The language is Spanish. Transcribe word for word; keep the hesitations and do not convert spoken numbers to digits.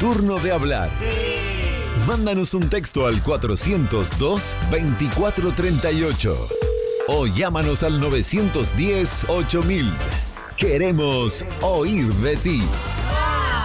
turno de hablar. Mándanos un texto al cuatrocientos dos, veinticuatro treinta y ocho o llámanos al novecientos diez, ocho mil. Queremos oír de ti.